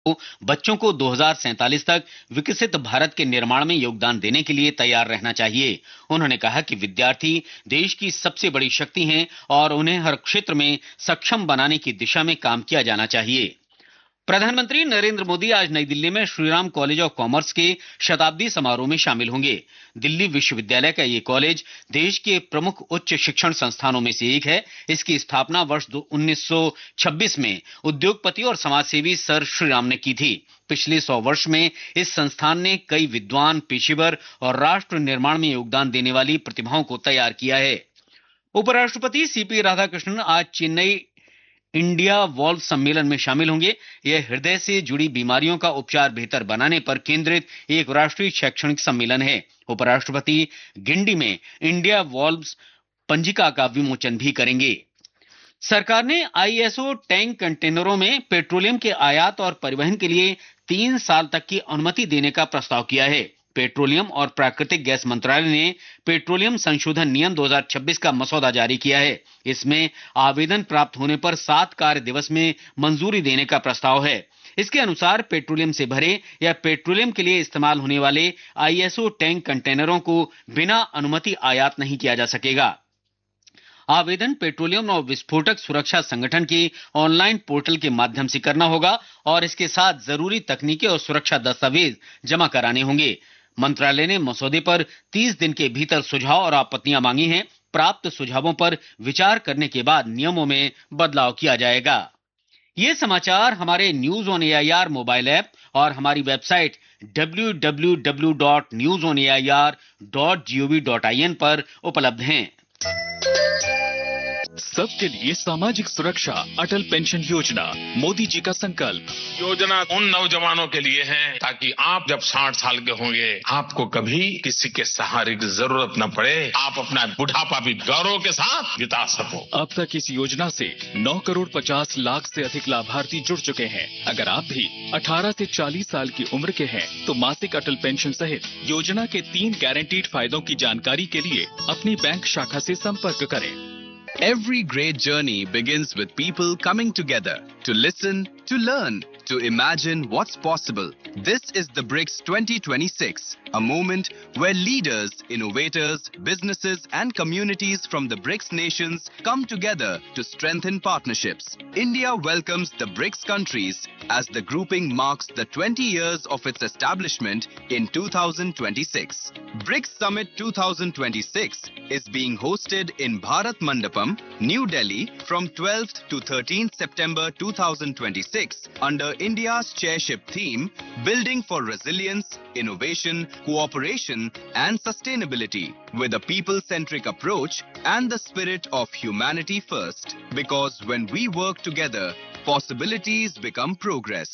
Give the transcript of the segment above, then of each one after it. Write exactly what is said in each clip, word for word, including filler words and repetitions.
बच्चों को दो हज़ार सैंतालीस तक विकसित भारत के निर्माण में योगदान देने के लिए तैयार रहना चाहिए। उन्होंने कहा कि विद्यार्थी देश की सबसे बड़ी शक्ति हैं और उन्हें हर क्षेत्र में सक्षम बनाने की दिशा में काम किया जाना चाहिए। प्रधानमंत्री नरेंद्र मोदी आज नई दिल्ली में श्रीराम कॉलेज ऑफ कॉमर्स के शताब्दी समारोह में शामिल होंगे। दिल्ली विश्वविद्यालय का ये कॉलेज देश के प्रमुख उच्च शिक्षण संस्थानों में से एक है। इसकी स्थापना वर्ष उन्नीस सौ छब्बीस में उद्योगपति और समाजसेवी सर श्रीराम ने की थी। पिछले सौ वर्ष में इस संस्थान ने कई विद्वान, पेशेवर और राष्ट्र निर्माण में योगदान देने वाली प्रतिभाओं को तैयार किया है। उपराष्ट्रपति सीपी राधाकृष्णन आज चेन्नई इंडिया वॉल्व सम्मेलन में शामिल होंगे। यह हृदय से जुड़ी बीमारियों का उपचार बेहतर बनाने पर केंद्रित एक राष्ट्रीय शैक्षणिक सम्मेलन है। उपराष्ट्रपति गिंडी में इंडिया वॉल्व पंजिका का विमोचन भी करेंगे। सरकार ने आईएसओ टैंक कंटेनरों में पेट्रोलियम के आयात और परिवहन के लिए तीन साल तक की अनुमति देने का प्रस्ताव किया है। पेट्रोलियम और प्राकृतिक गैस मंत्रालय ने पेट्रोलियम संशोधन नियम दो हज़ार छब्बीस का मसौदा जारी किया है। इसमें आवेदन प्राप्त होने पर सात कार्य दिवस में मंजूरी देने का प्रस्ताव है। इसके अनुसार पेट्रोलियम से भरे या पेट्रोलियम के लिए इस्तेमाल होने वाले आईएसओ टैंक कंटेनरों को बिना अनुमति आयात नहीं किया जा सकेगा। आवेदन पेट्रोलियम और विस्फोटक सुरक्षा संगठन के ऑनलाइन पोर्टल के माध्यम से करना होगा और इसके साथ जरूरी तकनीकी और सुरक्षा दस्तावेज जमा कराने होंगे। मंत्रालय ने मसौदे पर तीस दिन के भीतर सुझाव और आपत्तियां मांगी हैं। प्राप्त सुझावों पर विचार करने के बाद नियमों में बदलाव किया जाएगा। ये समाचार हमारे news on AIR mobile app और हमारी website W W W dot news on A I R dot G O V dot I N पर उपलब्ध हैं। सबके लिए सामाजिक सुरक्षा, अटल पेंशन योजना, मोदी जी का संकल्प। योजना उन नौजवानों के लिए है ताकि आप जब साठ साल के होंगे आपको कभी किसी के सहारे की जरूरत न पड़े। आप अपना बुढ़ापा भी गौरव के साथ बिता सको। अब तक इस योजना से नौ करोड़ पचास लाख से अधिक लाभार्थी जुड़ चुके हैं। अगर आप भी अठारह से चालीस साल की उम्र के हैं तो मासिक अटल पेंशन सहित योजना के तीन गारंटीड फायदों की जानकारी के लिए अपनी बैंक शाखा से संपर्क करें। Every great journey begins with people coming together to listen, to learn, to imagine what's possible. This is the BRICS twenty twenty-six, a moment where leaders, innovators, businesses and communities from the BRICS nations come together to strengthen partnerships. India welcomes the BRICS countries as the grouping marks the twenty years of its establishment in two thousand twenty-six. BRICS Summit twenty twenty-six is being hosted in Bharat Mandapam, New Delhi from twelfth to thirteenth September two thousand twenty-six under India's chairship theme, Building for Resilience, Innovation, Cooperation and Sustainability, with a people-centric approach and the spirit of humanity first. Because when we work together, possibilities become progress.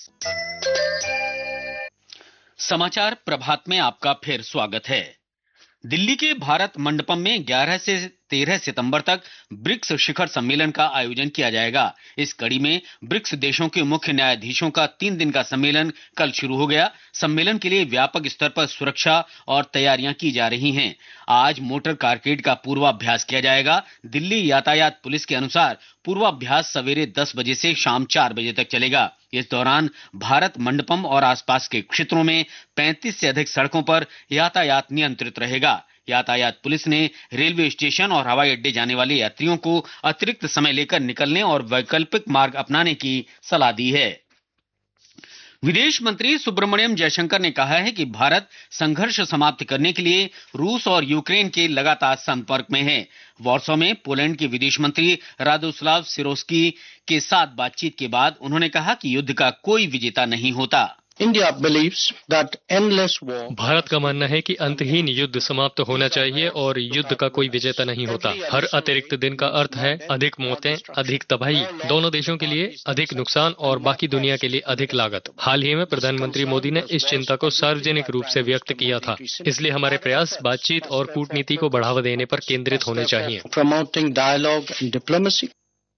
समाचार प्रभात में आपका फिर स्वागत है। दिल्ली के भारत मंडपम में ग्यारह से तेरह सितंबर तक ब्रिक्स शिखर सम्मेलन का आयोजन किया जाएगा। इस कड़ी में ब्रिक्स देशों के मुख्य न्यायाधीशों का तीन दिन का सम्मेलन कल शुरू हो गया। सम्मेलन के लिए व्यापक स्तर पर सुरक्षा और तैयारियां की जा रही हैं। आज मोटर कारकेड का पूर्वाभ्यास किया जाएगा। दिल्ली यातायात पुलिस के अनुसार पूर्वाभ्यास सवेरे दस बजे से शाम चार बजे तक चलेगा। इस दौरान भारत मंडपम और आसपास के क्षेत्रों में पैंतीस से अधिक सड़कों पर यातायात नियंत्रित रहेगा। यातायात पुलिस ने रेलवे स्टेशन और हवाई अड्डे जाने वाले यात्रियों को अतिरिक्त समय लेकर निकलने और वैकल्पिक मार्ग अपनाने की सलाह दी है। विदेश मंत्री सुब्रमण्यम जयशंकर ने कहा है कि भारत संघर्ष समाप्त करने के लिए रूस और यूक्रेन के लगातार संपर्क में है। वॉर्सो में पोलैंड के विदेश मंत्री रादोस्लाव सिरोस्की के साथ बातचीत के बाद उन्होंने कहा कि युद्ध का कोई विजेता नहीं होता। India believes that endless war. Bharat का मानना है कि अंतहीन युद्ध समाप्त होना चाहिए और युद्ध का कोई विजेता नहीं होता। हर अतिरिक्त दिन का अर्थ है अधिक मौतें, अधिक तबाही, दोनों देशों के लिए अधिक नुकसान और बाकी दुनिया के लिए अधिक लागत। हाल ही में प्रधानमंत्री मोदी ने इस चिंता को सार्वजनिक रूप से व्यक्त किया था। इसलिए हमारे प्रयास बातचीत और कूटनीति को बढ़ावा देने पर केंद्रित होने चाहिए। Promoting dialogue and diplomacy.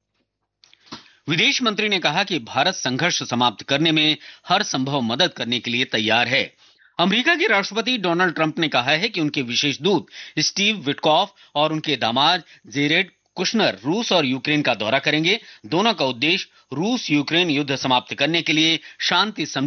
विदेश मंत्री ने कहा कि भारत संघर्ष समाप्त करने में हर संभव मदद करने के लिए तैयार है। अमेरिका के राष्ट्रपति डोनाल्ड ट्रंप ने कहा है कि उनके विशेष दूत स्टीव विटकॉफ और उनके दामाद जेरेड कुशनर रूस और यूक्रेन का दौरा करेंगे। दोनों का उद्देश्य रूस यूक्रेन युद्ध समाप्त करने के लिए शांति